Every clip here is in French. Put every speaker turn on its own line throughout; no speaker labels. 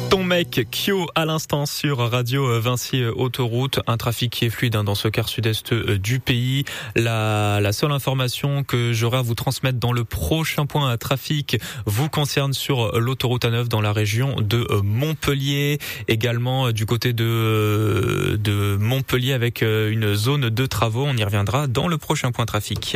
Ton mec, Kyo, à l'instant sur Radio Vinci Autoroute. Un trafic qui est fluide dans ce quart sud-est du pays. La seule information que j'aurai à vous transmettre dans le prochain point trafic vous concerne sur l'autoroute A9 dans la région de Montpellier. Également du côté de Montpellier avec une zone de travaux. On y reviendra dans le prochain point trafic.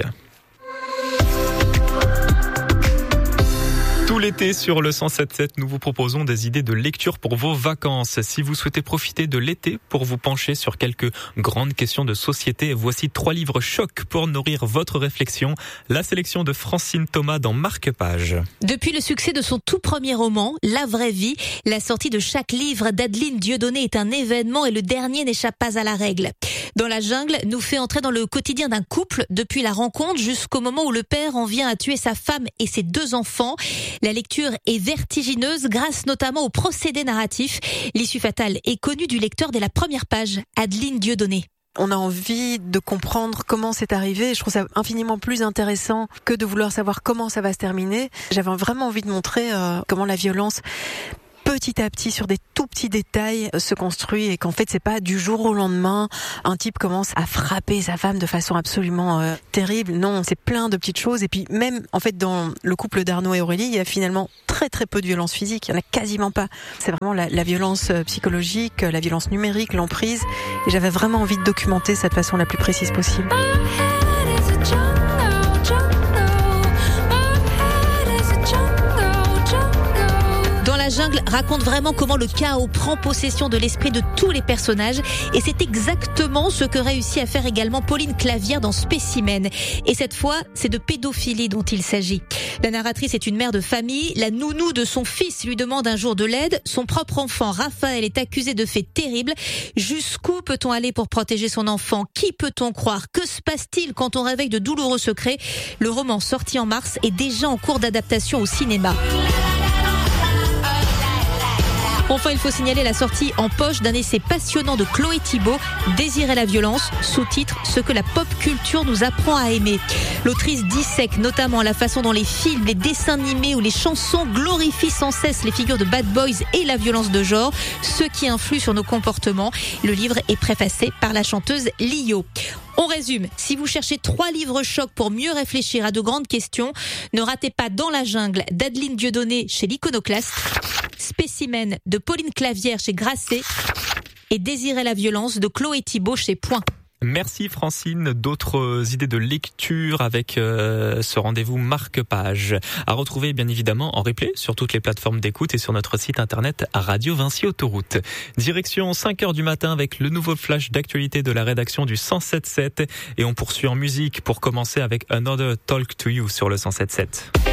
Tout l'été sur le 107.7, nous vous proposons des idées de lecture pour vos vacances. Si vous souhaitez profiter de l'été pour vous pencher sur quelques grandes questions de société, voici 3 livres chocs pour nourrir votre réflexion. La sélection de Francine Thomas dans Marque-Page.
Depuis le succès de son tout premier roman, La vraie vie, la sortie de chaque livre d'Adeline Dieudonné est un événement et le dernier n'échappe pas à la règle. Dans la jungle, nous fait entrer dans le quotidien d'un couple depuis la rencontre jusqu'au moment où le père en vient à tuer sa femme et ses 2 enfants. La lecture est vertigineuse grâce notamment au procédé narratif. L'issue fatale est connue du lecteur dès la première page. Adeline Dieudonné.
On a envie de comprendre comment c'est arrivé. Je trouve ça infiniment plus intéressant que de vouloir savoir comment ça va se terminer. J'avais vraiment envie de montrer comment la violence petit à petit, sur des tout petits détails, se construit et qu'en fait, c'est pas du jour au lendemain, un type commence à frapper sa femme de façon absolument terrible. Non, c'est plein de petites choses. Et puis même, en fait, dans le couple d'Arnaud et Aurélie, il y a finalement très très peu de violence physique. Il y en a quasiment pas. C'est vraiment la violence psychologique, la violence numérique, l'emprise. Et j'avais vraiment envie de documenter ça de façon la plus précise possible.
La jungle raconte vraiment comment le chaos prend possession de l'esprit de tous les personnages et c'est exactement ce que réussit à faire également Pauline Clavière dans Spécimen. Et cette fois, c'est de pédophilie dont il s'agit. La narratrice est une mère de famille. La nounou de son fils lui demande un jour de l'aide. Son propre enfant, Raphaël, est accusé de faits terribles. Jusqu'où peut-on aller pour protéger son enfant? Qui peut-on croire? Que se passe-t-il quand on réveille de douloureux secrets? Le roman sorti en mars est déjà en cours d'adaptation au cinéma. Enfin, il faut signaler la sortie en poche d'un essai passionnant de Chloé Thibault, Désirer la violence, sous-titre Ce que la pop culture nous apprend à aimer. L'autrice dissèque notamment la façon dont les films, les dessins animés ou les chansons glorifient sans cesse les figures de bad boys et la violence de genre, ce qui influe sur nos comportements. Le livre est préfacé par la chanteuse Lio. On résume, si vous cherchez 3 livres chocs pour mieux réfléchir à de grandes questions, ne ratez pas Dans la jungle d'Adeline Dieudonné chez l'Iconoclaste, Spécimen de Pauline Clavière chez Grasset et Désirer la violence de Chloé Thibault chez Point.
Merci Francine. D'autres idées de lecture avec ce rendez-vous Marque-Page à retrouver bien évidemment en replay sur toutes les plateformes d'écoute et sur notre site internet Radio Vinci Autoroute. Direction 5h du matin avec le nouveau flash d'actualité de la rédaction du 107.7 et on poursuit en musique pour commencer avec Another Talk to You sur le 107.7.